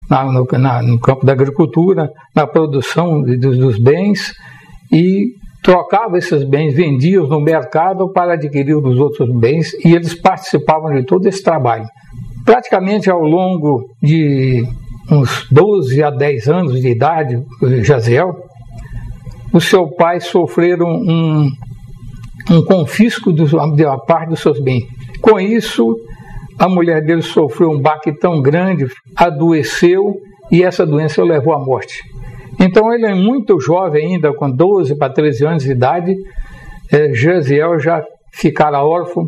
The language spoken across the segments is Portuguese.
no campo da agricultura, na produção dos bens, e trocava esses bens, vendia-os no mercado para adquirir os outros bens, e eles participavam de todo esse trabalho. Praticamente ao longo de uns 12 a 10 anos de idade, Jaziel, o seu pai sofreram um confisco da parte dos seus bens. Com isso, a mulher dele sofreu um baque tão grande, adoeceu, e essa doença o levou à morte. Então ele é muito jovem ainda, com 12 para 13 anos de idade, Jaziel já ficara órfão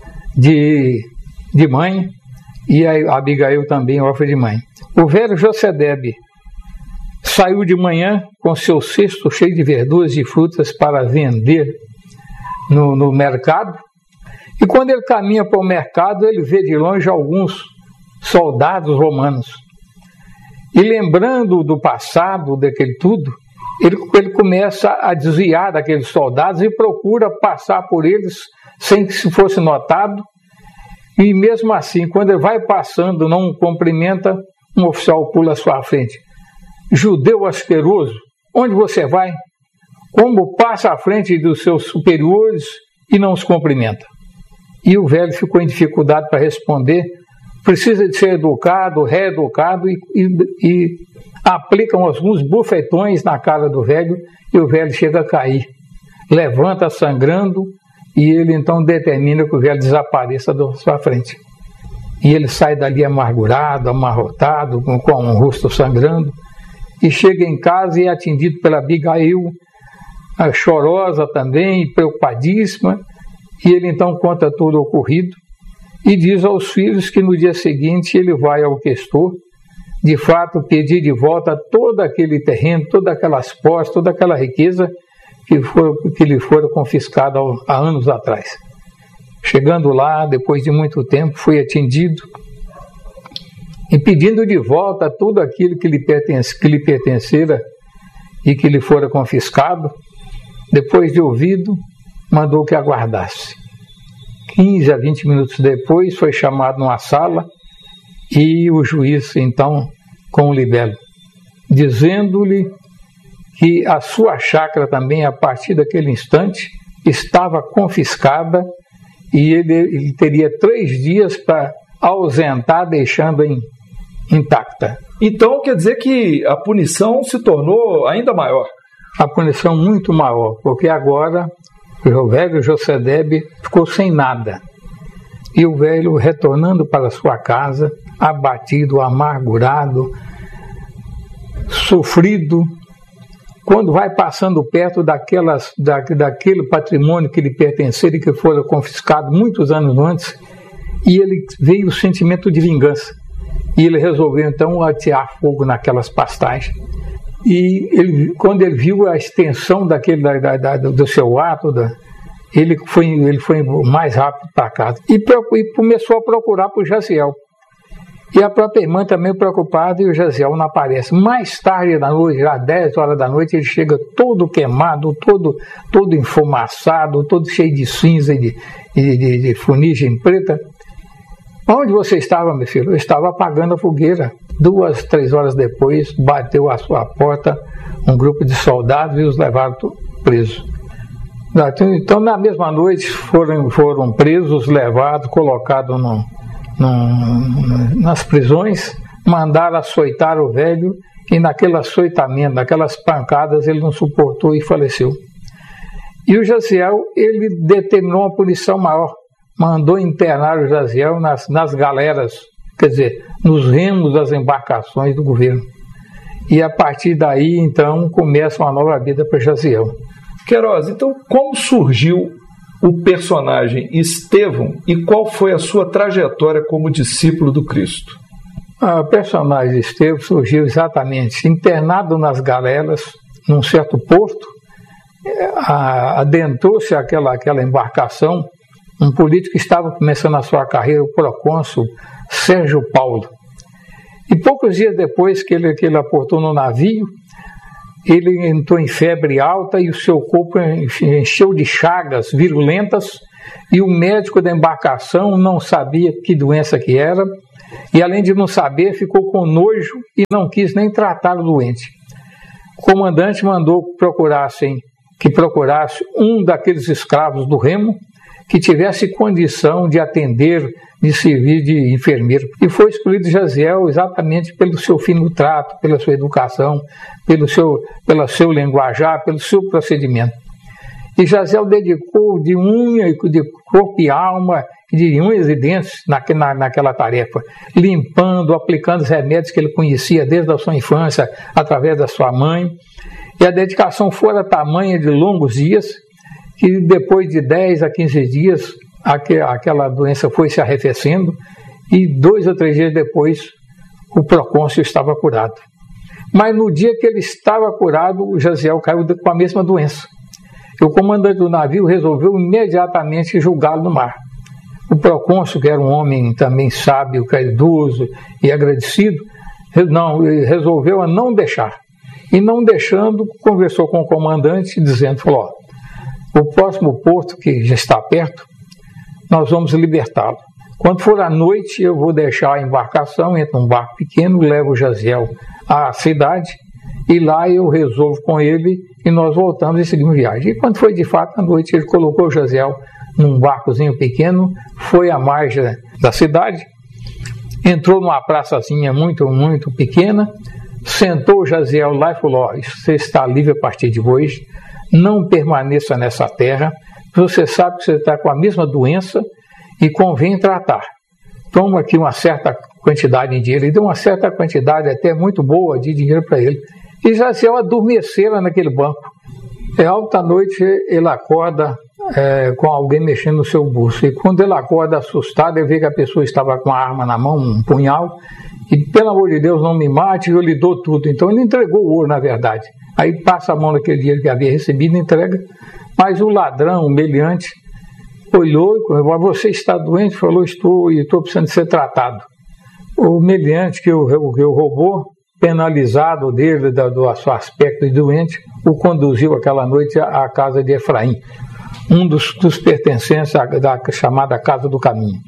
de mãe, e a Abigail também órfã de mãe. O velho José-Debe saiu de manhã com seu cesto cheio de verduras e frutas para vender no mercado, e quando ele caminha para o mercado, ele vê de longe alguns soldados romanos. E lembrando do passado, daquele tudo, ele começa a desviar daqueles soldados e procura passar por eles sem que se fosse notado. E mesmo assim, quando ele vai passando, não cumprimenta, um oficial pula à sua frente. Judeu asqueroso, onde você vai? Como passa à frente dos seus superiores e não os cumprimenta? E o velho ficou em dificuldade para responder. Precisa de ser educado, reeducado, e aplicam alguns bufetões na cara do velho, e o velho chega a cair. Levanta sangrando, e ele então determina que o velho desapareça da sua frente. E ele sai dali amargurado, amarrotado, com o rosto sangrando, e chega em casa e é atendido pela Abigail, chorosa também, preocupadíssima, e ele então conta todo o ocorrido, e diz aos filhos que no dia seguinte ele vai ao questor, de fato pedir de volta todo aquele terreno, todas aquelas posses, toda aquela riqueza que lhe fora confiscada há anos atrás. Chegando lá, depois de muito tempo, foi atendido e pedindo de volta tudo aquilo que lhe pertencera e que lhe fora confiscado. Depois de ouvido, mandou que aguardasse. 15 a 20 minutos depois, foi chamado numa sala, e o juiz, então, com o libelo, dizendo-lhe que a sua chácara também, a partir daquele instante, estava confiscada, e ele teria 3 dias para ausentar, deixando intacta. Então, quer dizer que a punição se tornou ainda maior? A punição muito maior, porque agora o velho José-Debe ficou sem nada. E o velho, retornando para sua casa, abatido, amargurado, sofrido, quando vai passando perto daquele patrimônio que lhe pertencia e que fora confiscado muitos anos antes, e ele veio o sentimento de vingança. E ele resolveu então atear fogo naquelas pastagens. E quando ele viu a extensão do seu ato, ele foi mais rápido para casa e começou a procurar por Jaziel. E a própria irmã também preocupada, e o Jaziel não aparece. Mais tarde da noite, já às 10 horas da noite, ele chega todo queimado, todo enfumaçado, todo cheio de cinza e de fuligem preta. Onde você estava, meu filho? Eu estava apagando a fogueira. 2, 3 horas depois, bateu à sua porta um grupo de soldados e os levaram presos. Então, na mesma noite, foram presos, levados, colocados nas prisões, mandaram açoitar o velho, e naquele açoitamento, naquelas pancadas, ele não suportou e faleceu. E o Jaziel, ele determinou uma punição maior. Mandou internar o Jaziel nas galeras, quer dizer, nos remos das embarcações do governo. E a partir daí, então, começa uma nova vida para Jaziel. Queiroz, então, como surgiu o personagem Estevão e qual foi a sua trajetória como discípulo do Cristo? O personagem Estevão surgiu exatamente internado nas galeras, num certo porto, adentrou-se àquela embarcação, um político que estava começando a sua carreira, o procônsul Sérgio Paulo. E poucos dias depois que ele aportou no navio, ele entrou em febre alta e o seu corpo encheu de chagas virulentas, e o médico da embarcação não sabia que doença que era, E além de não saber, ficou com nojo e não quis nem tratar o doente. O comandante mandou que procurasse um daqueles escravos do remo que tivesse condição de atender, de servir de enfermeiro. E foi escolhido Jaziel exatamente pelo seu fino trato, pela sua educação, pelo seu linguajar, pelo seu procedimento. E Jaziel dedicou de unha, de corpo e alma, de unhas e dentes naquela tarefa, limpando, aplicando os remédios que ele conhecia desde a sua infância, através da sua mãe. E a dedicação fora tamanha de longos dias, que depois de 10 a 15 dias, aquela doença foi se arrefecendo, e 2 ou 3 dias depois, o procônsul estava curado. Mas no dia que ele estava curado, o Jaziel caiu com a mesma doença. E o comandante do navio resolveu imediatamente julgá-lo no mar. O procônsul, que era um homem também sábio, caridoso e agradecido, resolveu a não deixar. E não deixando, conversou com o comandante, dizendo, falou, o próximo porto, que já está perto, nós vamos libertá-lo. Quando for à noite, eu vou deixar a embarcação, entro num barco pequeno, levo o Jaziel à cidade, e lá eu resolvo com ele, e nós voltamos e seguimos viagem. E quando foi de fato à noite, ele colocou o Jaziel num barcozinho pequeno, foi à margem da cidade, entrou numa praçazinha muito, muito pequena, sentou o Jaziel lá e falou, você está livre a partir de hoje, não permaneça nessa terra, você sabe que você está com a mesma doença e convém tratar. Toma aqui uma certa quantidade de dinheiro, ele deu uma certa quantidade até muito boa de dinheiro para ele. E Jaziel adormecera naquele banco. Alta noite ele acorda com alguém mexendo no seu bolso. E quando ele acorda assustado, ele vê que a pessoa estava com a arma na mão, um punhal, e pelo amor de Deus, não me mate, eu lhe dou tudo. Então ele entregou o ouro, na verdade. Aí passa a mão naquele dinheiro que havia recebido e entrega. Mas o ladrão, o meliante, olhou e falou, você está doente? Falou, estou, e estou precisando ser tratado. O meliante que o roubou, penalizado dele, do seu aspecto de doente, o conduziu aquela noite à casa de Efraim, um dos pertencentes da chamada Casa do Caminho.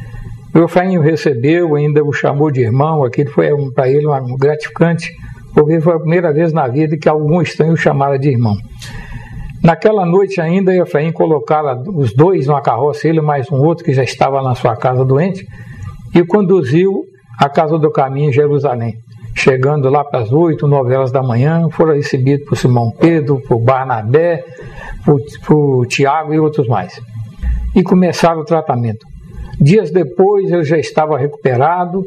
O Efraim o recebeu, ainda o chamou de irmão, aquilo foi para ele um gratificante, porque foi a primeira vez na vida que algum estranho o chamara de irmão. Naquela noite ainda, Efraim colocara os dois numa carroça, ele mais um outro que já estava na sua casa doente, e conduziu à Casa do Caminho em Jerusalém. Chegando lá para as 8, 9 horas da manhã, foram recebidos por Simão Pedro, por Barnabé, por Tiago e outros mais. E começaram o tratamento. Dias depois ele já estava recuperado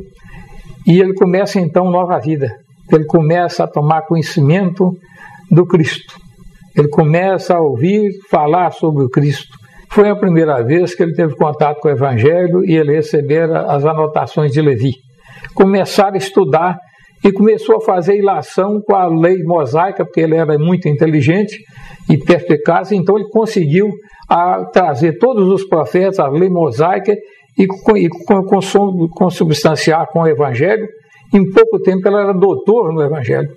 e ele começa então nova vida. Ele começa a tomar conhecimento do Cristo. Ele começa a ouvir falar sobre o Cristo. Foi a primeira vez que ele teve contato com o Evangelho e ele recebera as anotações de Levi. Começaram a estudar e começou a fazer ilação com a lei mosaica, porque ele era muito inteligente e perspicaz, então ele conseguiu trazer todos os profetas, a lei mosaica, e consubstanciar com o Evangelho. Em pouco tempo ele era doutor no Evangelho.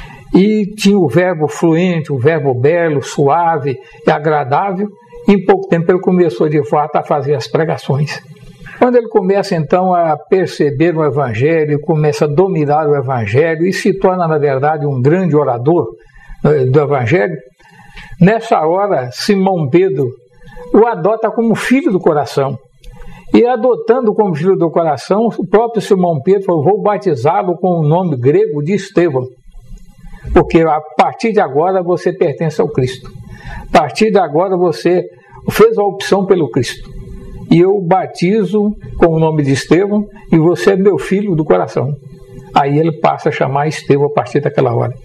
E tinha o verbo fluente, o verbo belo, suave e agradável. Em pouco tempo ele começou de fato a fazer as pregações. Quando ele começa então a perceber o Evangelho, começa a dominar o Evangelho e se torna na verdade um grande orador do Evangelho, nessa hora Simão Pedro o adota como filho do coração. E adotando como filho do coração, o próprio Simão Pedro falou, vou batizá-lo com o nome grego de Estevão, porque a partir de agora você pertence ao Cristo. A partir de agora você fez a opção pelo Cristo. E eu batizo com o nome de Estevão e você é meu filho do coração. Aí ele passa a chamar Estevão a partir daquela hora.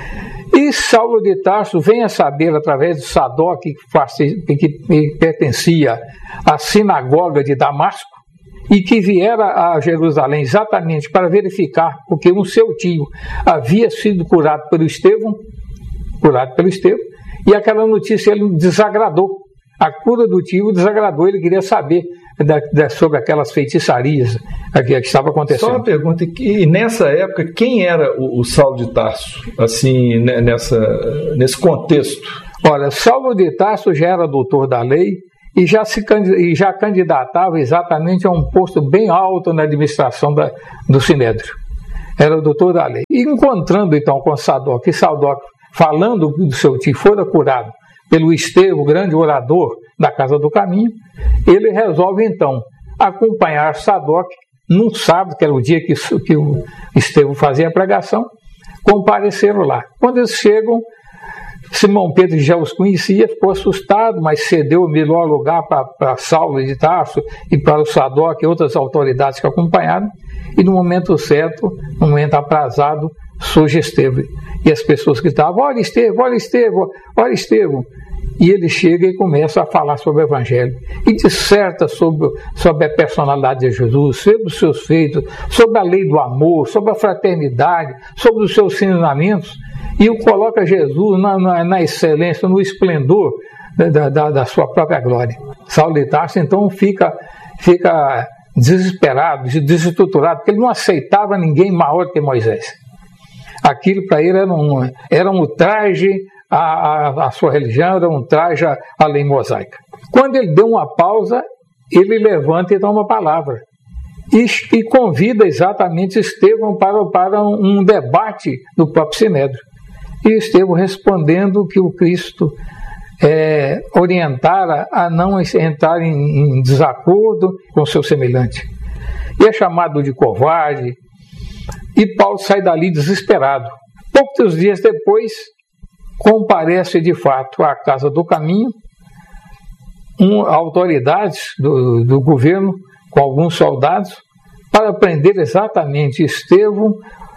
E Saulo de Tarso vem a saber, através de Sadoc, que pertencia à sinagoga de Damasco, e que viera a Jerusalém exatamente para verificar, porque o seu tio havia sido curado pelo Estevão, e aquela notícia ele desagradou. A cura do tio desagradou, ele queria saber sobre aquelas feitiçarias que estava acontecendo. Só uma pergunta, e nessa época, quem era o Saulo de Tarso, assim, nesse contexto? Olha, Saulo de Tarso já era doutor da lei e já candidatava exatamente a um posto bem alto na administração do Sinédrio. Era o doutor da lei. E encontrando então com Sadoc, e Sadoc falando do seu tio, fora curado pelo Estevão, grande orador da Casa do Caminho, ele resolve então acompanhar Sadoc num sábado, que era o dia que o Estevão fazia a pregação, compareceram lá. Quando eles chegam, Simão Pedro já os conhecia, ficou assustado, mas cedeu o melhor lugar para Saulo de Tarso e para o Sadoc e outras autoridades que acompanharam, e no momento certo, no momento aprazado, surge Estevão. E as pessoas gritavam: olha Estevão, olha Estevão, olha Estevão. E ele chega e começa a falar sobre o Evangelho, e disserta sobre a personalidade de Jesus, sobre os seus feitos, sobre a lei do amor, sobre a fraternidade, sobre os seus ensinamentos, e o coloca Jesus na excelência, no esplendor da sua própria glória. Saulo de Tarso então fica desesperado, desestruturado, porque ele não aceitava ninguém maior que Moisés. Aquilo para ele era um ultraje à sua religião, era um ultraje à lei mosaica. Quando ele deu uma pausa, ele levanta e dá uma palavra e convida exatamente Estevão para um debate do próprio Sinédrio. E Estevão respondendo que o Cristo orientara a não entrar em desacordo com o seu semelhante. E é chamado de covarde, e Paulo sai dali desesperado. Poucos dias depois, comparece de fato à Casa do Caminho autoridades do governo com alguns soldados para prender exatamente Estevão,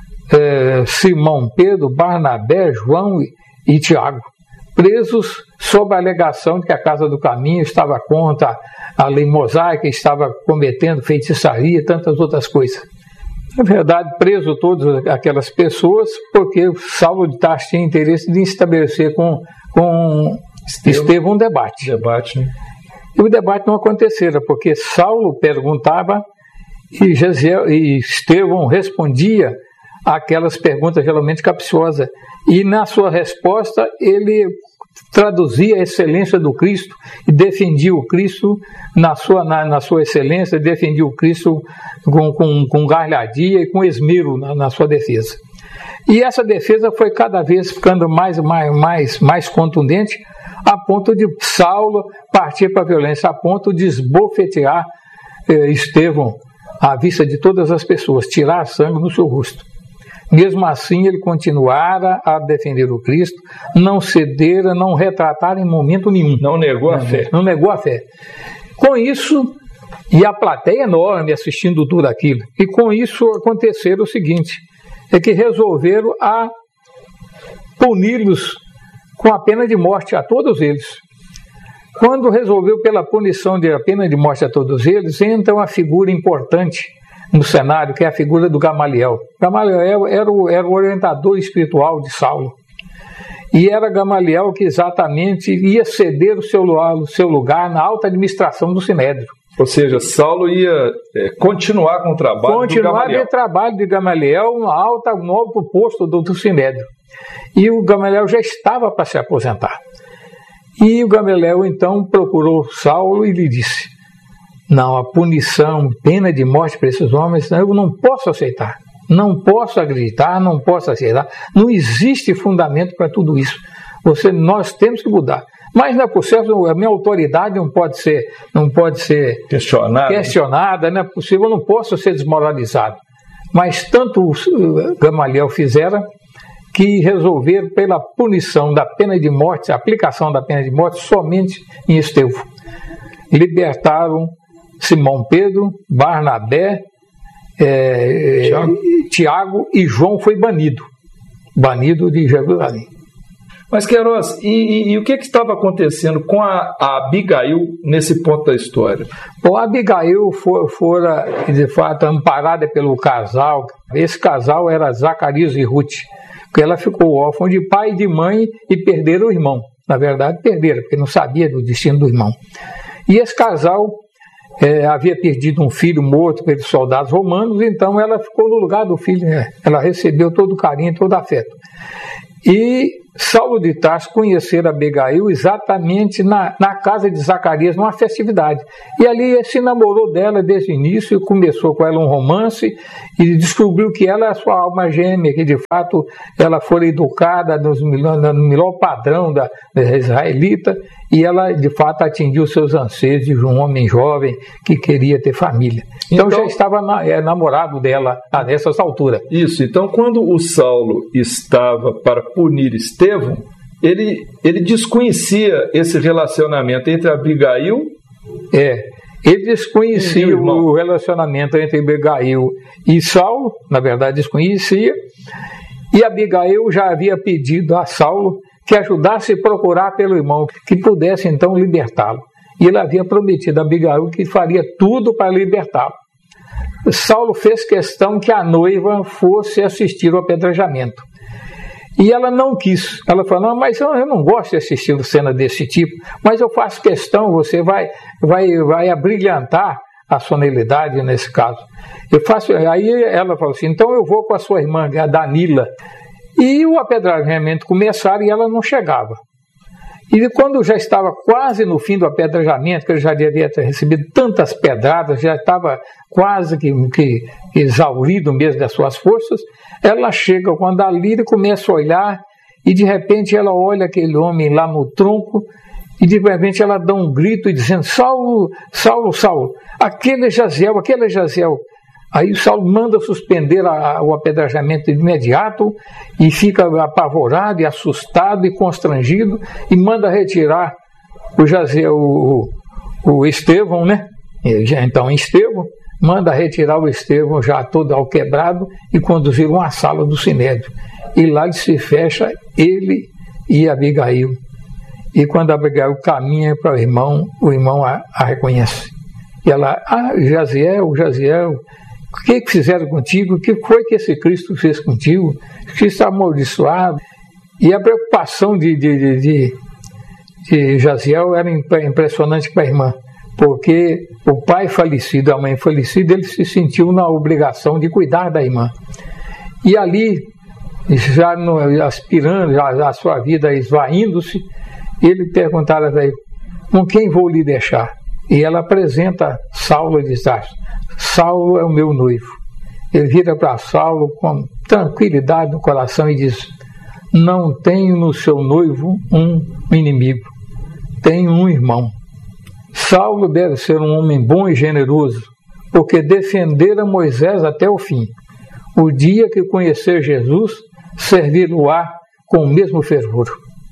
Simão Pedro, Barnabé, João e Tiago, presos sob a alegação de que a Casa do Caminho estava contra a lei mosaica, estava cometendo feitiçaria e tantas outras coisas. Na verdade, preso todas aquelas pessoas porque Saulo de Tarso tinha interesse de estabelecer com Estevão um debate. Né? E o debate não acontecera, porque Saulo perguntava e Estevão respondia aquelas perguntas geralmente capciosas. E na sua resposta ele traduzia a excelência do Cristo e defendia o Cristo na sua excelência, defendia o Cristo com gargalhadia e com esmero na sua defesa. E essa defesa foi cada vez ficando mais contundente, a ponto de Saulo partir para a violência, a ponto de esbofetear Estevão à vista de todas as pessoas, tirar sangue no seu rosto. Mesmo assim, ele continuara a defender o Cristo, não cedera, não retratara em momento nenhum. Não negou a fé. Não negou a fé. Com isso, e a plateia enorme assistindo tudo aquilo, e com isso aconteceu o seguinte, é que resolveram puni-los com a pena de morte a todos eles. Quando resolveu pela punição da pena de morte a todos eles, entra uma figura importante no cenário, que é a figura do Gamaliel. Gamaliel era o orientador espiritual de Saulo. E era Gamaliel que exatamente ia ceder o seu lugar na alta administração do Sinédrio. Ou seja, Saulo ia continuar com o trabalho do Gamaliel. Continuar o trabalho de Gamaliel no novo posto do Sinédrio. E o Gamaliel já estava para se aposentar. E o Gamaliel então procurou Saulo e lhe disse: não, a punição, pena de morte para esses homens, eu não posso aceitar, não posso acreditar, não posso aceitar, não existe fundamento para tudo isso. Nós temos que mudar. Mas não é possível, a minha autoridade não pode ser questionada, não é possível, eu não posso ser desmoralizado. Mas tanto o Gamaliel fizera que resolveram pela punição da pena de morte, a aplicação da pena de morte somente em Estevão. Libertaram Simão Pedro, Barnabé, Tiago, e João foi banido de Jerusalém. Mas Queiroz, e o que estava acontecendo com a Abigail nesse ponto da história? Bom, a Abigail fora de fato amparada pelo casal. Esse casal era Zacarias e Ruth, porque ela ficou órfã de pai e de mãe e perderam o irmão. Na verdade, perderam, porque não sabia do destino do irmão. E esse casal havia perdido um filho morto pelos soldados romanos, então ela ficou no lugar do filho, ela recebeu todo o carinho, todo o afeto. E Saulo de Tarso conhecera Abigail exatamente na casa de Zacarias, numa festividade. E ali ele se namorou dela desde o início, e começou com ela um romance, e descobriu que ela é a sua alma gêmea, que de fato ela foi educada no melhor padrão da israelita, e ela de fato atingiu seus anseios de um homem jovem que queria ter família. Então já estava namorado dela nessas alturas. Isso, então quando o Saulo estava para punir Estevão, ele desconhecia esse relacionamento entre Abigail... Ele desconhecia o relacionamento entre Abigail e Saulo, na verdade desconhecia, e Abigail já havia pedido a Saulo que ajudasse a procurar pelo irmão, que pudesse então libertá-lo. E ele havia prometido a Abigail que faria tudo para libertá-lo. Saulo fez questão que a noiva fosse assistir ao apedrejamento. E ela não quis. Ela falou, não, mas eu não gosto de assistir cena desse tipo, mas eu faço questão, você vai abrilhantar a solenidade nesse caso. Aí ela falou assim, então eu vou com a sua irmã, a Danila. E o apedrejamento começaram e ela não chegava. E quando já estava quase no fim do apedrejamento, que ele já devia ter recebido tantas pedradas, já estava quase que exaurido mesmo das suas forças, ela chega com a Dalila e começa a olhar, e de repente ela olha aquele homem lá no tronco, e de repente ela dá um grito dizendo, Saulo, Saulo, Saulo, aquele é Jaziel, aquele é Jaziel. Aí o Saulo manda suspender o apedrejamento de imediato e fica apavorado e assustado e constrangido e manda retirar o Jaziel, o Estevão, né? Então Estevão manda retirar o Estevão já todo alquebrado e conduzi-lo à sala do Sinédrio. E lá se fecha ele e Abigail. E quando Abigail caminha para o irmão a reconhece. E ela, Jaziel, o que fizeram contigo? O que foi que esse Cristo fez contigo? Cristo amaldiçoado. E a preocupação de Jaziel era impressionante para a irmã, porque o pai falecido, a mãe falecida, ele se sentiu na obrigação de cuidar da irmã. E ali, já aspirando, já a sua vida esvaindo-se, ele perguntava a ela, com quem vou lhe deixar? E ela apresenta Saulo de Tarso. Saulo é o meu noivo. Ele vira para Saulo com tranquilidade no coração e diz, não tenho no seu noivo um inimigo, tenho um irmão. Saulo deve ser um homem bom e generoso, porque defendera Moisés até o fim. O dia que conhecer Jesus, servir-lo-á com o mesmo fervor.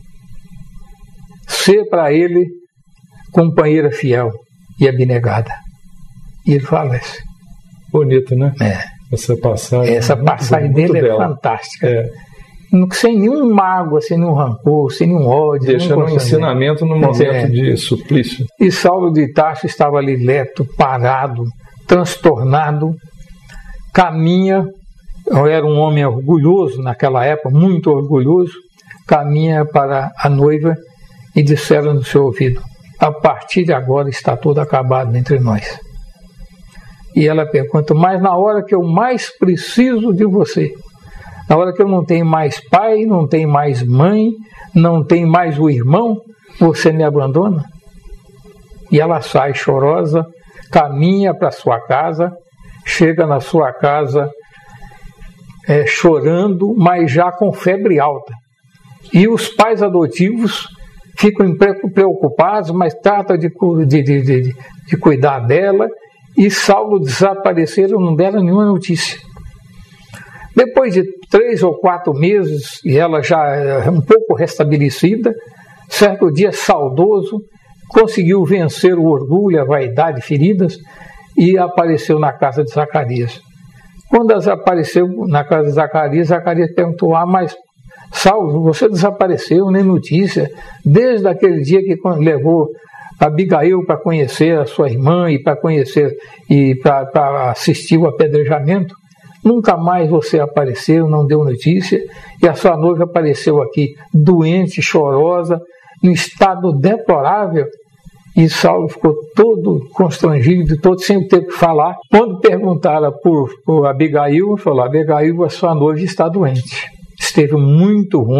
Ser para ele companheira fiel e abnegada. E ele falece. Bonito, né? Essa passagem dele é fantástica. Sem nenhum mágoa, sem nenhum rancor, sem nenhum ódio. Deixando um ensinamento no momento de suplício. E Saulo de Tarso estava ali leto, parado, transtornado, caminha, era um homem orgulhoso naquela época, muito orgulhoso, caminha para a noiva e disseram no seu ouvido, a partir de agora está tudo acabado entre nós. E ela pergunta, mas na hora que eu mais preciso de você, na hora que eu não tenho mais pai, não tenho mais mãe, não tenho mais o irmão, você me abandona? E ela sai chorosa, caminha para sua casa, chega na sua casa chorando, mas já com febre alta. E os pais adotivos ficam preocupados, mas tratam de cuidar dela, e Saulo desapareceram, não deram nenhuma notícia. Depois de 3 ou 4 meses, e ela já um pouco restabelecida, certo dia, saudoso, conseguiu vencer o orgulho, a vaidade, feridas, e apareceu na casa de Zacarias. Quando ela apareceu na casa de Zacarias, Zacarias perguntou, mas Saulo, você desapareceu, nem notícia, desde aquele dia que levou Abigail para conhecer a sua irmã e para conhecer e para assistir o apedrejamento. Nunca mais você apareceu, não deu notícia, e a sua noiva apareceu aqui doente, chorosa, em estado deplorável. E Saulo ficou todo constrangido, todo sem ter o que falar. Quando perguntaram por Abigail, falou, Abigail, a sua noiva está doente. Esteve muito ruim,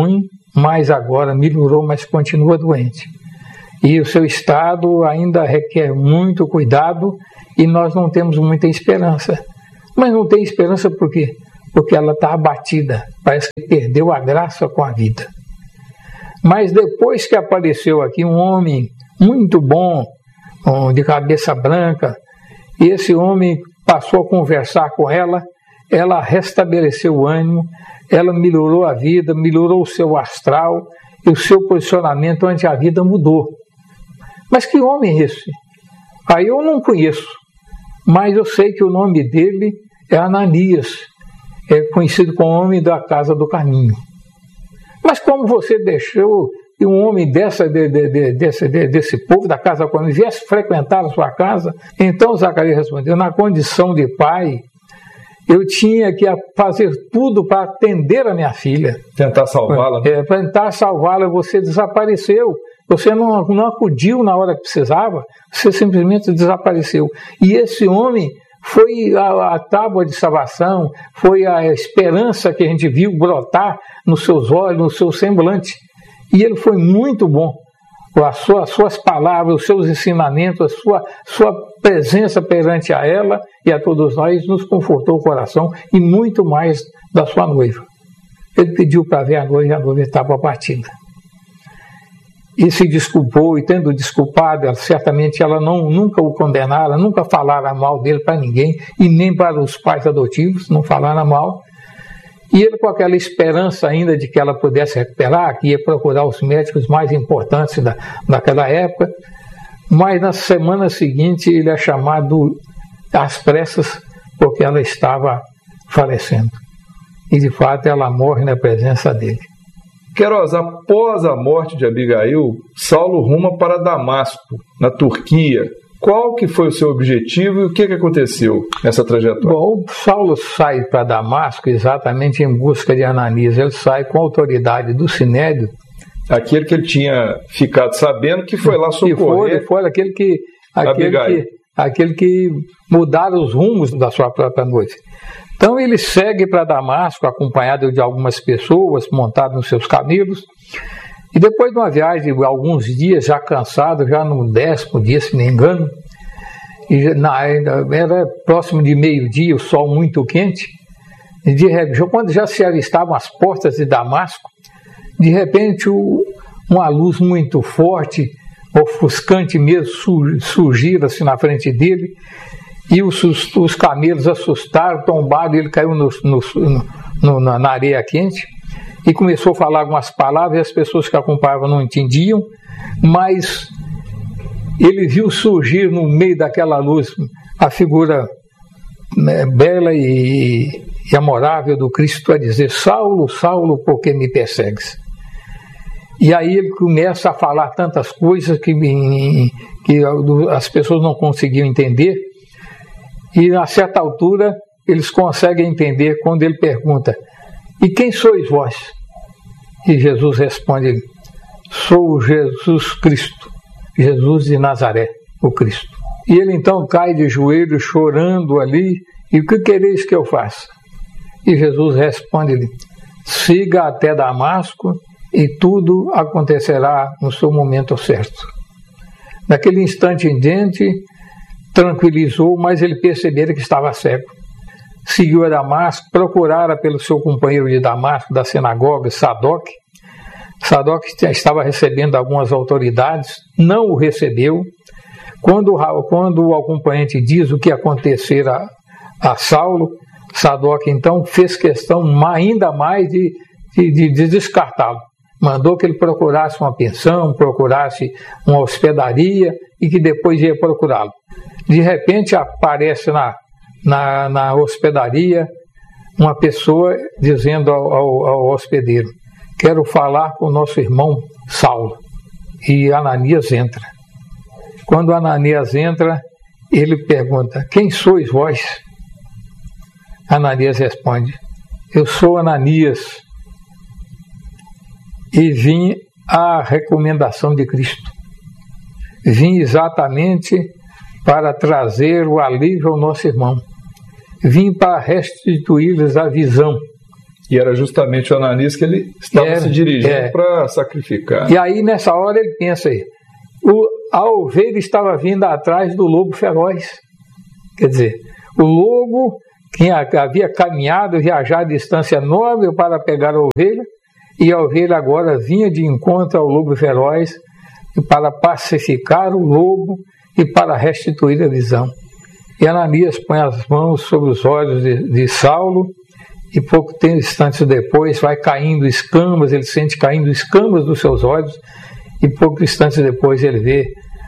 mas agora melhorou, mas continua doente. E o seu estado ainda requer muito cuidado e nós não temos muita esperança. Mas não tem esperança por quê? Porque ela está abatida, parece que perdeu a graça com a vida. Mas depois que apareceu aqui um homem muito bom, de cabeça branca, e esse homem passou a conversar com ela, ela restabeleceu o ânimo, ela melhorou a vida, melhorou o seu astral, e o seu posicionamento ante a vida mudou. Mas que homem é esse? Aí eu não conheço, mas eu sei que o nome dele é Ananias, é conhecido como homem da casa do caminho. Mas como você deixou que um homem desse povo da casa do caminho viesse frequentar a sua casa? Então Zacarias respondeu, na condição de pai, eu tinha que fazer tudo para atender a minha filha. Tentar salvá-la. Tentar salvá-la, você desapareceu. Você não acudiu na hora que precisava, você simplesmente desapareceu. E esse homem foi a tábua de salvação, foi a esperança que a gente viu brotar nos seus olhos, no seu semblante. E ele foi muito bom. As suas palavras, os seus ensinamentos, a sua presença perante a ela e a todos nós nos confortou o coração e muito mais da sua noiva. Ele pediu para ver a noiva e a noiva estava partida. E se desculpou, e tendo desculpado, certamente ela nunca o condenara, nunca falara mal dele para ninguém, e nem para os pais adotivos, não falara mal. E ele, com aquela esperança ainda de que ela pudesse recuperar, que ia procurar os médicos mais importantes daquela época, mas na semana seguinte ele é chamado às pressas, porque ela estava falecendo. E de fato ela morre na presença dele. Queiroz, após a morte de Abigail, Saulo ruma para Damasco, na Turquia. Qual que foi o seu objetivo e o que aconteceu nessa trajetória? Bom, Saulo sai para Damasco exatamente em busca de Ananias. Ele sai com a autoridade do Sinédrio. Aquele que ele tinha ficado sabendo que foi lá socorrer. Foi aquele que mudaram os rumos da sua própria noiva. Então ele segue para Damasco, acompanhado de algumas pessoas, montado nos seus camelos, e depois de uma viagem de alguns dias, já cansado, já no 10º dia, se não me engano, era próximo de meio-dia, o sol muito quente, e quando já se avistavam as portas de Damasco, de repente uma luz muito forte, ofuscante mesmo, surgiu assim na frente dele, e os camelos assustaram, tombaram, e ele caiu na areia quente e começou a falar algumas palavras e as pessoas que acompanhavam não entendiam, mas ele viu surgir no meio daquela luz a figura bela e amorável do Cristo a dizer: Saulo, Saulo, por que me persegues? E aí ele começa a falar tantas coisas que as pessoas não conseguiam entender. E a certa altura eles conseguem entender quando ele pergunta: e quem sois vós? E Jesus responde: sou Jesus Cristo, Jesus de Nazaré, o Cristo. E ele então cai de joelhos chorando ali: e o que quereis que eu faça? E Jesus responde-lhe: siga até Damasco e tudo acontecerá no seu momento certo. Naquele instante em diante, tranquilizou, mas ele percebera que estava cego. Seguiu a Damasco, procurara pelo seu companheiro de Damasco, da sinagoga, Sadoc. Sadoc estava recebendo algumas autoridades, não o recebeu. Quando o acompanhante diz o que acontecera a Saulo, Sadoc então fez questão ainda mais de descartá-lo. Mandou que ele procurasse uma pensão, procurasse uma hospedaria e que depois ia procurá-lo. De repente aparece na hospedaria uma pessoa dizendo ao hospedeiro: quero falar com o nosso irmão Saulo. E Ananias entra. Quando Ananias entra, ele pergunta: quem sois vós? Ananias responde: eu sou Ananias e vim à recomendação de Cristo. Vim exatamente para trazer o alívio ao nosso irmão. Vim para restituir-lhes a visão E era justamente o Ananias que ele estava se dirigindo para sacrificar. E aí, nessa hora, ele pensa aí, a ovelha estava vindo atrás do lobo feroz. Quer dizer, o lobo que havia caminhado, viajado distância enorme para pegar a ovelha, e a ovelha agora vinha de encontro ao lobo feroz para pacificar o lobo e para restituir a visão. E Ananias põe as mãos sobre os olhos de Saulo, e pouco instantes depois vai caindo escamas, ele sente caindo escamas dos seus olhos, e pouco instantes depois ele vê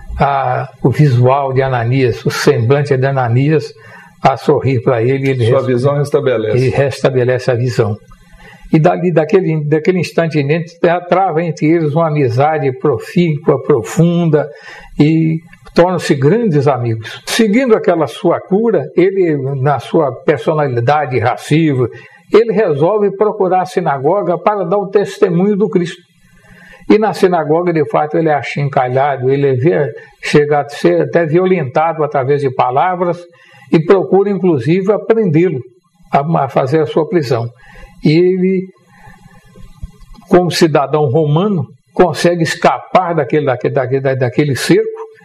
o visual de Ananias, o semblante de Ananias a sorrir para ele. Sua visão restabelece. Ele restabelece a visão. E daquele instante em diante, trava entre eles uma amizade profícua, profunda, e tornam-se grandes amigos. Seguindo aquela sua cura, ele, na sua personalidade irracível, ele resolve procurar a sinagoga para dar o testemunho do Cristo. E na sinagoga, de fato, ele é achincalhado, ele chega a ser até violentado através de palavras e procura, inclusive, prendê-lo a fazer a sua prisão. E ele, como cidadão romano, consegue escapar daquele cerco,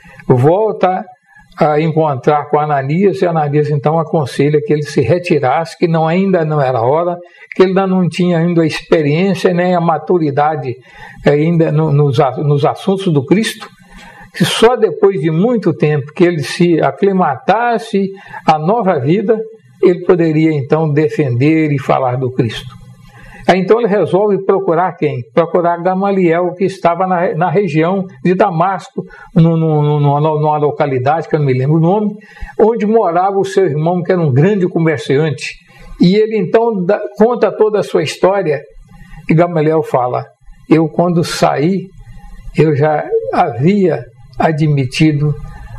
volta a encontrar com Ananias, e Ananias então aconselha que ele se retirasse, que ainda não era hora, que ele ainda não tinha ainda a experiência nem a maturidade ainda nos assuntos do Cristo, que só depois de muito tempo que ele se aclimatasse à nova vida, ele poderia então defender e falar do Cristo. Aí então ele resolve procurar quem? Procurar Gamaliel, que estava na região de Damasco, numa localidade que eu não me lembro o nome, onde morava o seu irmão, que era um grande comerciante. E ele então conta toda a sua história, e Gamaliel fala: eu quando saí, eu já havia admitido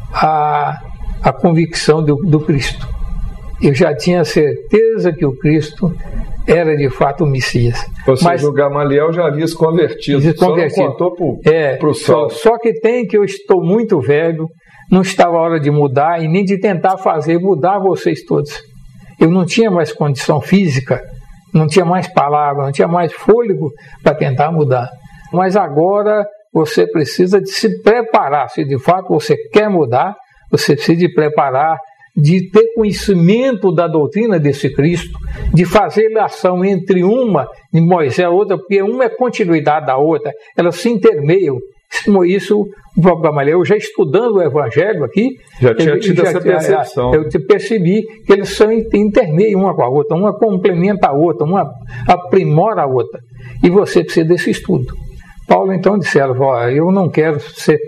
a convicção do Cristo. Eu já tinha certeza que o Cristo era de fato o Messias. Ou seja, o Gamaliel já havia se convertido. Só não contou para o Saulo. Só que que eu estou muito velho, não estava a hora de mudar e nem de tentar fazer mudar vocês todos. Eu não tinha mais condição física, não tinha mais palavra, não tinha mais fôlego para tentar mudar. Mas agora você precisa de se preparar. Se de fato você quer mudar, você precisa de preparar, de ter conhecimento da doutrina desse Cristo, de fazer relação entre uma de Moisés e a outra, porque uma é continuidade da outra, elas se intermeiam. Isso o próprio Gamaliel, já estudando o Evangelho aqui, já tinha tido essa percepção. Eu percebi que eles são intermeiam uma com a outra, uma complementa a outra, uma aprimora a outra, e você precisa desse estudo. Paulo então disse: eu não quero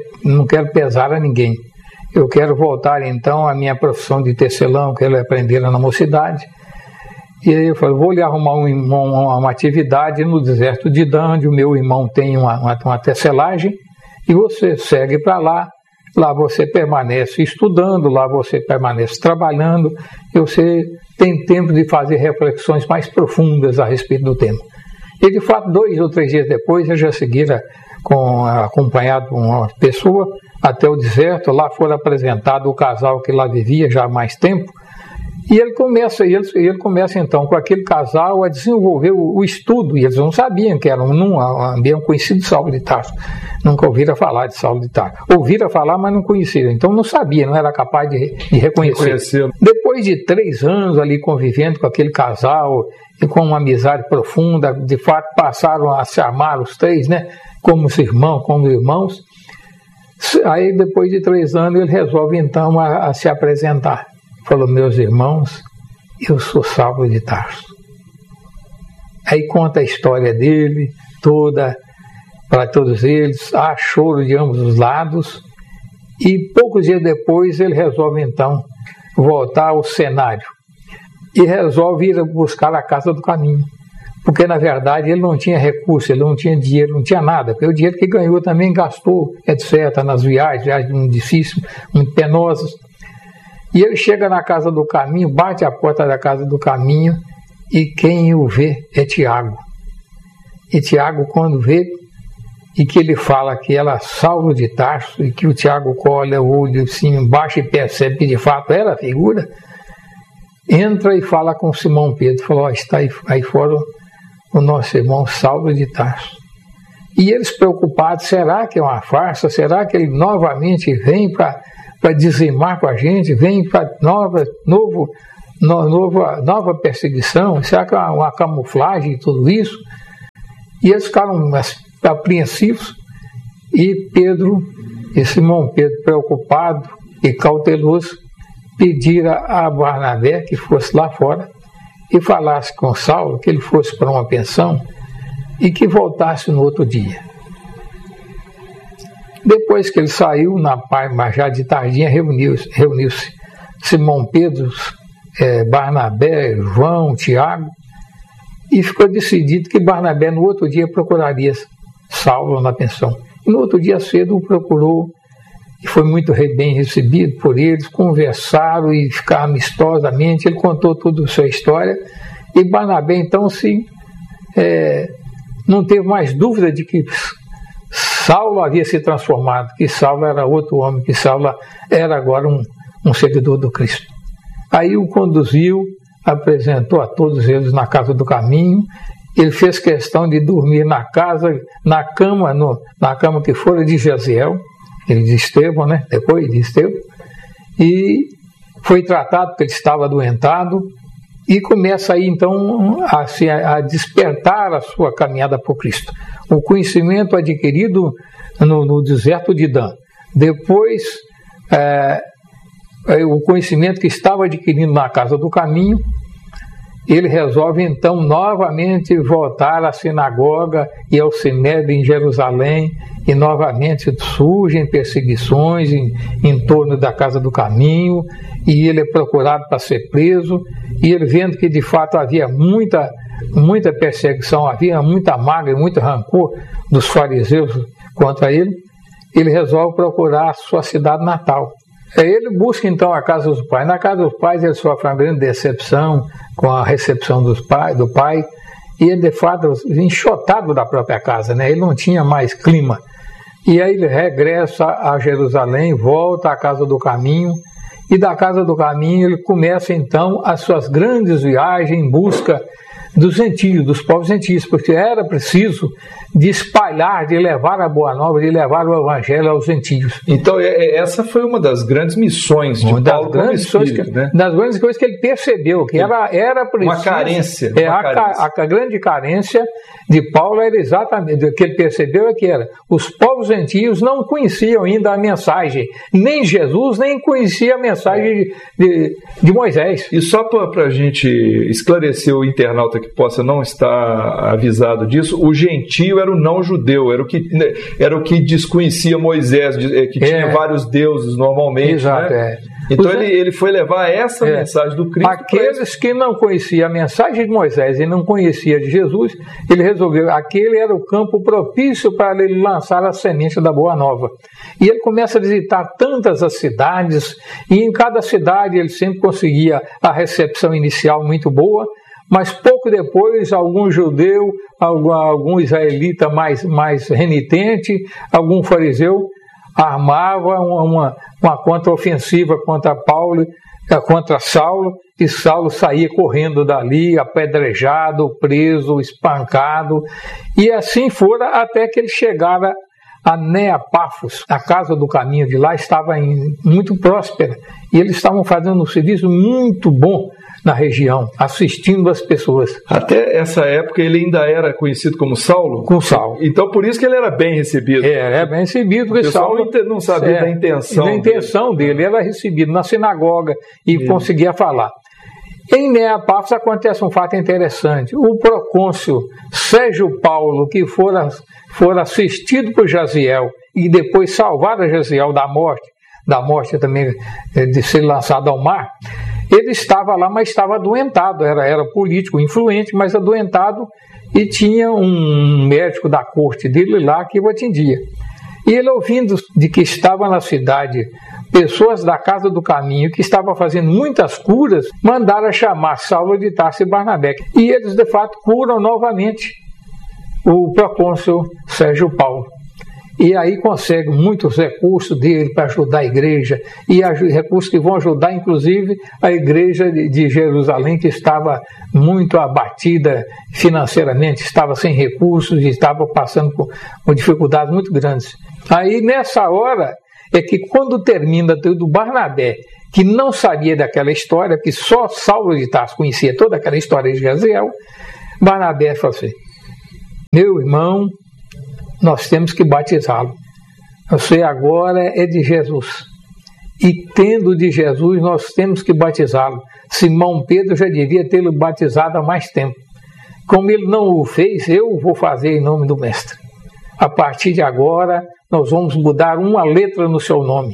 pesar a ninguém. Eu quero voltar então à minha profissão de tecelão, que ele aprendera na mocidade. E aí eu falei: vou lhe arrumar uma atividade no deserto de Dan, onde o meu irmão tem uma tecelagem, e você segue para lá. Lá você permanece estudando, lá você permanece trabalhando, e você tem tempo de fazer reflexões mais profundas a respeito do tema. E de fato, 2 ou 3 dias depois, eu já seguira acompanhado com uma pessoa até o deserto. Lá foi apresentado o casal que lá vivia já há mais tempo, e ele começa então com aquele casal a desenvolver o estudo, e eles não sabiam que não haviam conhecido Saulo de Tarso, nunca ouviram falar de Saulo de Tarso, ouviram falar, mas não conheciam, então não sabia, não era capaz de reconhecer. Depois de 3 anos ali convivendo com aquele casal e com uma amizade profunda, de fato passaram a se amar os 3, né, como irmãos. Aí depois de 3 anos ele resolve então a se apresentar. Falou: meus irmãos, eu sou Saulo de Tarso. Aí conta a história dele toda para todos eles, há choro de ambos os lados, e poucos dias depois ele resolve então voltar ao cenário e resolve ir buscar a casa do caminho, porque na verdade ele não tinha recurso, ele não tinha dinheiro, não tinha nada, porque o dinheiro que ganhou também gastou, etc., nas viagens muito difíceis, muito penosas. E ele chega na casa do caminho, bate a porta da casa do caminho, e quem o vê é Tiago. E Tiago, quando vê, e que ele fala que ela é Saulo de Tarso, e que o Tiago olha o olho assim embaixo e percebe que de fato era a figura, entra e fala com Simão Pedro, falou: está aí fora o nosso irmão Saulo de Tarso. E eles preocupados, será que é uma farsa? Será que ele novamente vem para dizimar com a gente? Vem para nova perseguição? Será que é uma camuflagem e tudo isso? E eles ficaram apreensivos. E Simão Pedro, preocupado e cauteloso, pedira a Barnabé que fosse lá fora e falasse com Saulo que ele fosse para uma pensão e que voltasse no outro dia. Depois que ele saiu, mas já de tardinha, reuniu-se Simão Pedro, Barnabé, João, Tiago, e ficou decidido que Barnabé no outro dia procuraria Saulo na pensão. E no outro dia cedo o procurou e foi muito bem recebido por eles, conversaram e ficaram amistosamente, ele contou toda a sua história, e Barnabé então não teve mais dúvida de que Saulo havia se transformado, que Saulo era outro homem, que Saulo era agora um seguidor do Cristo. Aí o conduziu, apresentou a todos eles na casa do caminho. Ele fez questão de dormir na cama que fora de Jaziel, ele de Estevão, né? Depois de Estevão, e foi tratado porque ele estava adoentado, e começa aí então a despertar a sua caminhada por Cristo. O conhecimento adquirido no deserto de Dan, depois o conhecimento que estava adquirindo na casa do caminho, ele resolve então novamente voltar à sinagoga e ao sinédrio em Jerusalém, e novamente surgem perseguições em torno da casa do caminho, e ele é procurado para ser preso, e ele vendo que de fato havia muita perseguição, havia muita mágoa e muito rancor dos fariseus contra ele, ele resolve procurar a sua cidade natal. Ele busca então a casa dos pais. Na casa dos pais ele sofre uma grande decepção com a recepção do pai, e ele de fato enxotado da própria casa, né? Ele não tinha mais clima. E aí ele regressa a Jerusalém, volta à casa do caminho, e da casa do caminho ele começa então as suas grandes viagens em busca dos gentios, dos povos gentios, porque era preciso de espalhar, de levar a boa nova, de levar o evangelho aos gentios. Então essa foi uma das grandes missões de Paulo como espírito, né? Das grandes coisas que ele percebeu, que era preciso... Uma carência. A grande carência de Paulo era exatamente, o que ele percebeu os povos gentios não conheciam ainda a mensagem, nem Jesus, nem conhecia a mensagem de Moisés. E só para a gente esclarecer o internauta que possa não estar avisado disso, o gentio era o não-judeu, era o que desconhecia Moisés, que tinha vários deuses normalmente. Exato, né? Então ele foi levar essa mensagem do Cristo. Aqueles que não conheciam a mensagem de Moisés e não conheciam de Jesus, ele resolveu, aquele era o campo propício para ele lançar a semente da Boa Nova. E ele começa a visitar tantas as cidades, e em cada cidade ele sempre conseguia a recepção inicial muito boa, mas pouco depois algum judeu, algum israelita mais renitente, algum fariseu armava uma contraofensiva contra Paulo, contra Saulo, e Saulo saía correndo dali, apedrejado, preso, espancado, e assim fora até que ele chegara a Neapafos. A casa do caminho de lá estava muito próspera, e eles estavam fazendo um serviço muito bom na região, assistindo as pessoas. Até essa época ele ainda era conhecido como Saulo? Com Saulo. Então por isso que ele era bem recebido. Era bem recebido, porque Saulo não sabia da intenção. Da intenção dele. Ele era recebido na sinagoga e conseguia falar. Em Neapafos acontece um fato interessante. O procônsul Sérgio Paulo, que fora assistido por Jaziel e depois salvar a Jaziel da morte também de ser lançado ao mar, ele estava lá, mas estava adoentado, era político influente, mas adoentado, e tinha um médico da corte dele lá que o atendia. E ele, ouvindo de que estava na cidade pessoas da casa do caminho que estavam fazendo muitas curas, mandaram chamar Saulo de Tarso e Barnabé. E eles, de fato, curam novamente o procônsul Sérgio Paulo. e aí consegue muitos recursos dele para ajudar a igreja, e recursos que vão ajudar inclusive a igreja de Jerusalém, que estava muito abatida financeiramente, estava sem recursos e estava passando por dificuldades muito grandes. Aí nessa hora é que quando termina do Barnabé, que não sabia daquela história, que só Saulo de Tarso conhecia toda aquela história de Jaziel, Barnabé falou assim: meu irmão, nós temos que batizá-lo. Você agora é de Jesus. E tendo de Jesus, nós temos que batizá-lo. Simão Pedro já devia tê-lo batizado há mais tempo. Como ele não o fez, eu vou fazer em nome do Mestre. A partir de agora, nós vamos mudar uma letra no seu nome.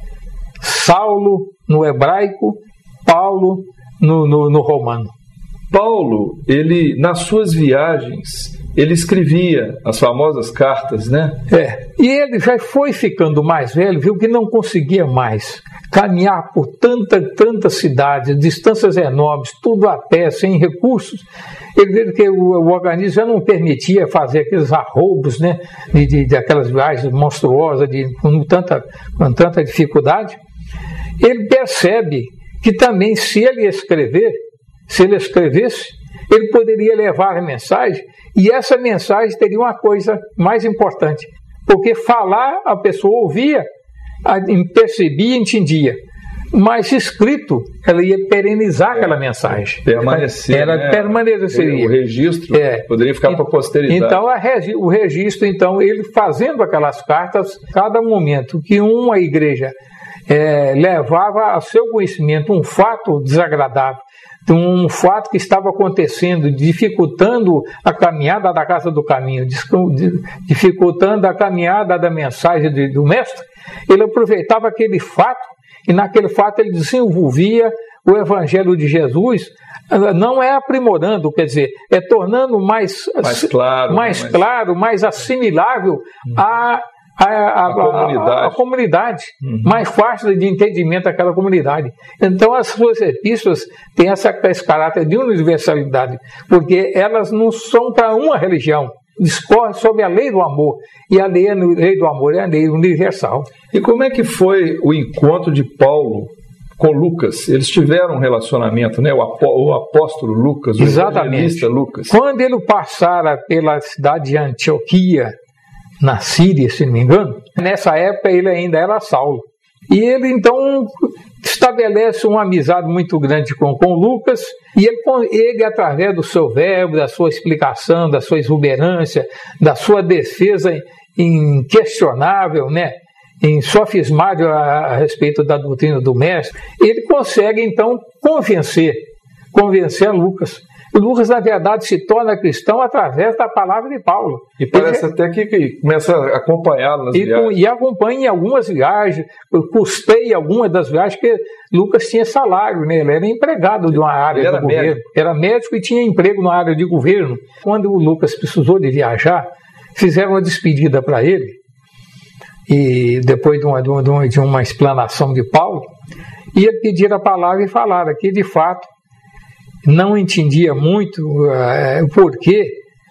Saulo no hebraico, Paulo no romano. Paulo, ele, nas suas viagens, ele escrevia as famosas cartas, né? E ele já foi ficando mais velho, viu que não conseguia mais caminhar por tantas cidades, distâncias enormes, tudo a pé, sem recursos. Ele viu que o organismo já não permitia fazer aqueles arroubos, né, de aquelas viagens monstruosas, com tanta dificuldade. Ele percebe que também, se ele escrevesse, ele poderia levar a mensagem, e essa mensagem teria uma coisa mais importante, porque falar a pessoa ouvia, percebia e entendia, mas escrito ela ia perenizar aquela mensagem, permaneceria. O registro poderia ficar para a posteridade. Então o registro, então, ele fazendo aquelas cartas, cada momento que uma igreja levava a seu conhecimento um fato desagradável, um fato que estava acontecendo, dificultando a caminhada da casa do caminho, dificultando a caminhada da mensagem do Mestre, ele aproveitava aquele fato, e naquele fato ele desenvolvia o Evangelho de Jesus, não é aprimorando, quer dizer, é tornando mais claro, mais assimilável a comunidade, mais fácil de entendimento daquela comunidade. Então as suas epístolas têm esse caráter de universalidade, porque elas não são para uma religião, discorre sobre a lei do amor, e a lei do amor é a lei universal. E como é que foi o encontro de Paulo com Lucas? Eles tiveram um relacionamento, né? O apóstolo Lucas, o evangelista Lucas. Quando ele passara pela cidade de Antioquia, na Síria, se não me engano, nessa época ele ainda era Saulo. E ele então estabelece uma amizade muito grande com Lucas, e ele, através do seu verbo, da sua explicação, da sua exuberância, da sua defesa inquestionável, né, insofismável a respeito da doutrina do Mestre, ele consegue então convencer a Lucas. Lucas, na verdade, se torna cristão através da palavra de Paulo. E parece até que começa a acompanhá-lo nas viagens. E acompanha em algumas viagens, custei algumas das viagens, porque Lucas tinha salário, né? Ele era empregado de uma área do governo. Médico. Era médico e tinha emprego na área de governo. Quando o Lucas precisou de viajar, fizeram uma despedida para ele, e depois de uma explanação de Paulo, ia pedir a palavra e falar aqui, de fato, não entendia muito porque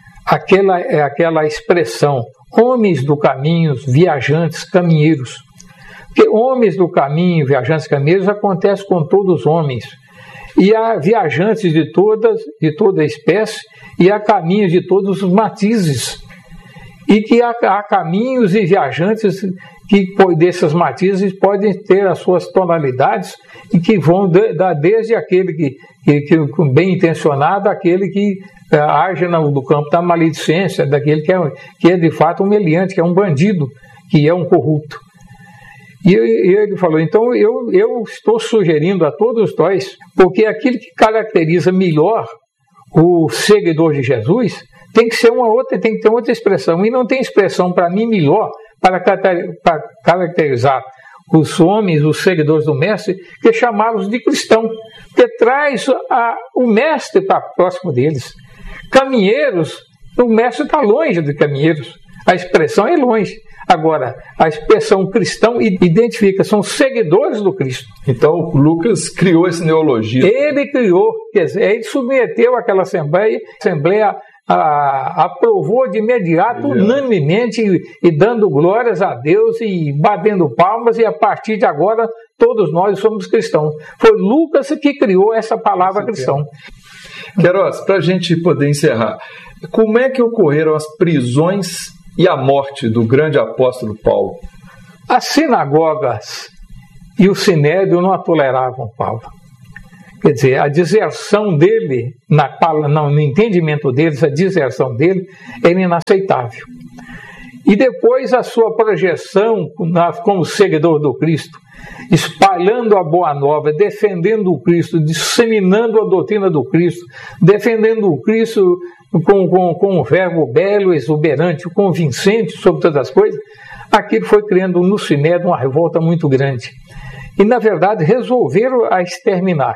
aquela expressão homens do caminho, viajantes, caminheiros. Porque homens do caminho, viajantes, caminheiros acontece com todos os homens. E há viajantes de toda espécie, e há caminhos de todos os matizes. E que há caminhos e viajantes que desses matizes podem ter as suas tonalidades, e que vão desde aquele que bem intencionado, aquele que age no campo da maledicência, daquele que é de fato um meliante, que é um bandido, que é um corrupto. E ele falou, então eu estou sugerindo a todos nós, porque aquilo que caracteriza melhor o seguidor de Jesus tem que ser tem que ter outra expressão, e não tem expressão para mim melhor para caracterizar os homens, os seguidores do Mestre, que é chamá-los de cristão, que traz o Mestre para próximo deles. Caminheiros, o Mestre está longe de caminheiros, a expressão é longe. Agora, a expressão cristão identifica, são seguidores do Cristo. Então, Lucas criou esse neologismo. Ele criou, quer dizer, ele submeteu aquela assembleia aprovou de imediato, unanimemente, e dando glórias a Deus e batendo palmas, e a partir de agora todos nós somos cristãos. Foi Lucas que criou essa palavra cristão. Queiroz, para a gente poder encerrar, como é que ocorreram as prisões e a morte do grande apóstolo Paulo? As sinagogas e o sinédrio não a toleravam Paulo. Quer dizer, a deserção dele, no entendimento deles, a deserção dele era inaceitável. E depois a sua projeção como seguidor do Cristo, espalhando a boa nova, defendendo o Cristo, disseminando a doutrina do Cristo, defendendo o Cristo com um verbo belo, exuberante, convincente sobre todas as coisas, aquilo foi criando no Sinédrio uma revolta muito grande. E, na verdade, resolveram a exterminar.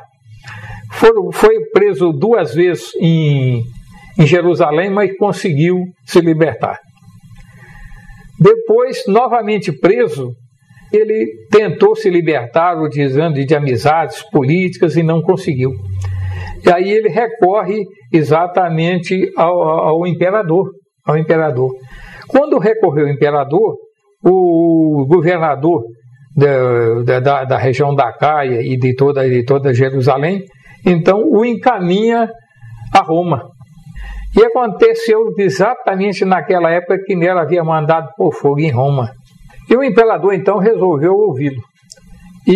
Foi preso 2 vezes em Jerusalém, mas conseguiu se libertar. Depois, novamente preso, ele tentou se libertar, utilizando de amizades políticas, e não conseguiu. E aí ele recorre exatamente ao imperador. Quando recorreu ao imperador, o governador da região da Caia e de toda Jerusalém, então o encaminha a Roma. E aconteceu exatamente naquela época que Nero havia mandado pôr fogo em Roma. E o imperador então resolveu ouvi-lo. E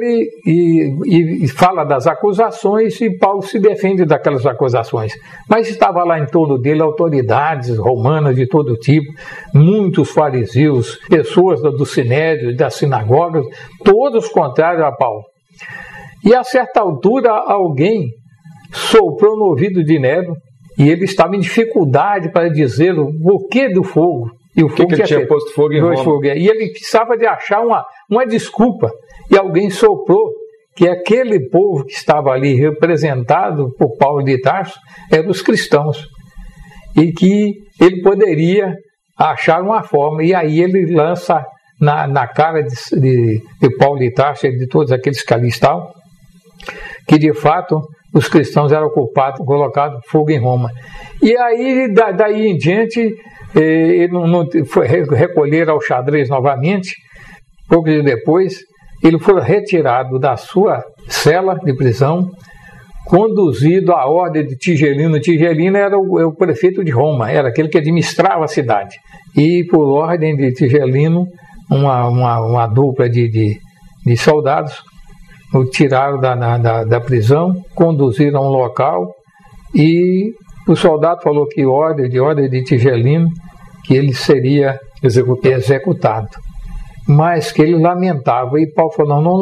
ele fala das acusações, e Paulo se defende daquelas acusações. Mas estava lá em torno dele autoridades romanas de todo tipo, muitos fariseus, pessoas do sinédrio, das sinagogas, todos contrários a Paulo. E a certa altura alguém soprou no ouvido de Nero, e ele estava em dificuldade para dizer o porquê do fogo. E o fogo que ele tinha posto fogo em Roma. E ele precisava de achar uma desculpa. E alguém soprou que aquele povo que estava ali representado por Paulo de Tarso eram os cristãos. E que ele poderia achar uma forma. E aí ele lança na cara de Paulo de Tarso e de todos aqueles que ali estavam, que de fato os cristãos eram culpados, colocados fogo em Roma. E aí, daí em diante, ele não foi recolher ao xadrez novamente. Pouco depois, ele foi retirado da sua cela de prisão, conduzido à ordem de Tigelino. Tigelino era o prefeito de Roma, era aquele que administrava a cidade. E por ordem de Tigelino, uma dupla de soldados o tiraram da prisão, conduziram a um local, e o soldado falou que de ordem de Tigelino, que ele seria executado. Mas que ele lamentava, e Paulo falou: não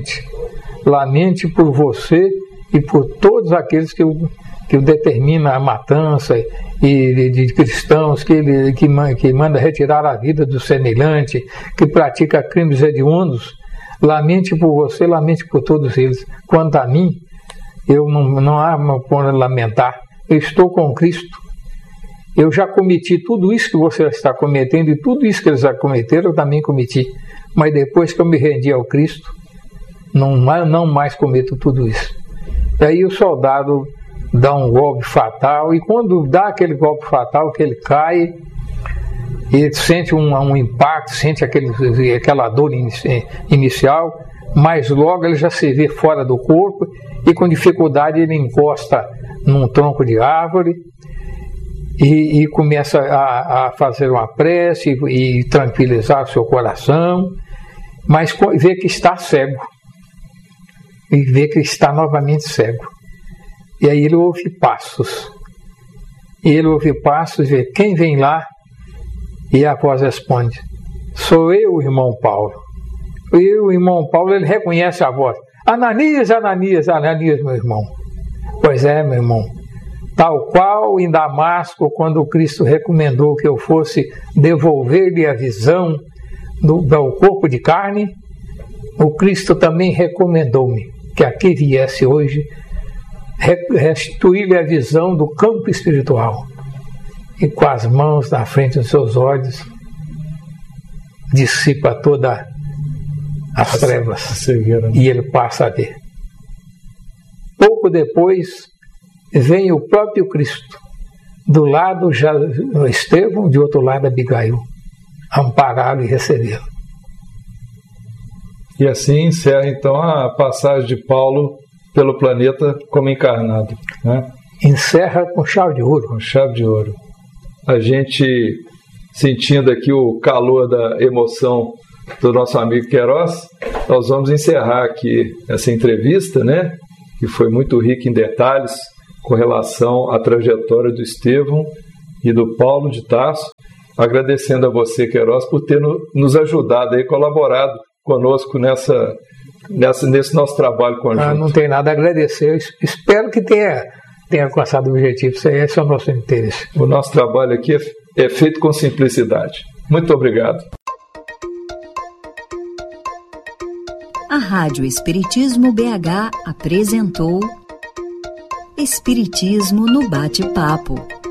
lamente por você e por todos aqueles que o determina a matança, e de cristãos que manda retirar a vida do semelhante, que pratica crimes hediondos. Lamente por você, lamente por todos eles. Quanto a mim, eu não há por lamentar. Eu estou com Cristo. Eu já cometi tudo isso que você está cometendo, e tudo isso que eles já cometeram, eu também cometi. Mas depois que eu me rendi ao Cristo, não mais cometo tudo isso. E aí o soldado dá um golpe fatal, e quando dá aquele golpe fatal, que ele cai, ele sente um impacto, sente aquela dor inicial, mas logo ele já se vê fora do corpo, e com dificuldade ele encosta num tronco de árvore e começa a fazer uma prece e tranquilizar o seu coração, mas vê que está cego, e vê que está novamente cego. E aí ele ouve passos, e vê quem vem lá. E a voz responde: sou eu, irmão Paulo. E o irmão Paulo, ele reconhece a voz: Ananias, Ananias, Ananias, meu irmão. Pois é, meu irmão. Tal qual em Damasco, quando o Cristo recomendou que eu fosse devolver-lhe a visão do corpo de carne, o Cristo também recomendou-me que aqui viesse hoje restituir-lhe a visão do campo espiritual. E com as mãos na frente dos seus olhos, dissipa todas as trevas, e ele passa a ver. Pouco depois, vem o próprio Cristo, do lado já Estevão, de outro lado Abigail, ampará-lo e recebê-lo. E assim encerra então a passagem de Paulo pelo planeta como encarnado, né? Encerra com chave de ouro. Com chave de ouro. A gente, sentindo aqui o calor da emoção do nosso amigo Queiroz, nós vamos encerrar aqui essa entrevista, né? Que foi muito rica em detalhes com relação à trajetória do Estevão e do Paulo de Tarso. Agradecendo a você, Queiroz, por ter nos ajudado aí, colaborado conosco nesse nosso trabalho conjunto. Não tem nada a agradecer. Espero que tenha alcançado o objetivo. Esse é o nosso interesse. O nosso trabalho aqui é feito com simplicidade. Muito obrigado. A Rádio Espiritismo BH apresentou Espiritismo no Bate-Papo.